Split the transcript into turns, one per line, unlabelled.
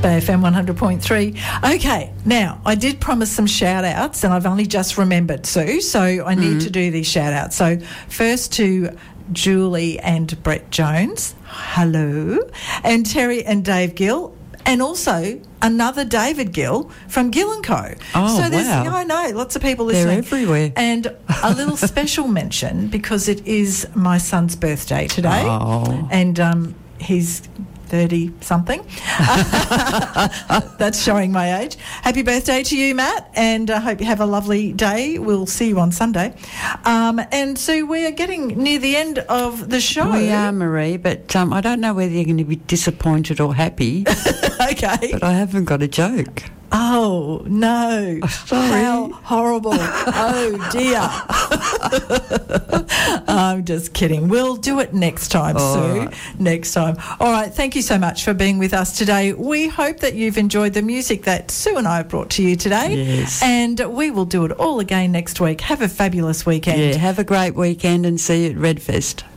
Bay FM 100.3. Okay, now I did promise some shout outs and I've only just remembered, Sue, so I need to do these shout outs. So first to Julie and Brett Jones, hello, and Terry and Dave Gill, and also another David Gill from Gill & Co.
Oh,
so there's,
wow.
I know, lots of people listening.
They're everywhere.
And a little special mention because it is my son's birthday today.
Oh.
And he's 30-something. That's showing my age. Happy birthday to you, Matt, and I hope you have a lovely day. We'll see you on Sunday. And so we are getting near the end of the show.
We are, Marie, but I don't know whether you're going to be disappointed or happy.
Okay.
But I haven't got a joke.
Oh, no.
Sorry.
How horrible. Oh, dear. I'm just kidding. We'll do it next time, Sue.
Right.
Next time. All right. Thank you so much for being with us today. We hope that you've enjoyed the music that Sue and I have brought to you today.
Yes.
And we will do it all again next week. Have a fabulous weekend.
Yeah, have a great weekend and see you at Redfest.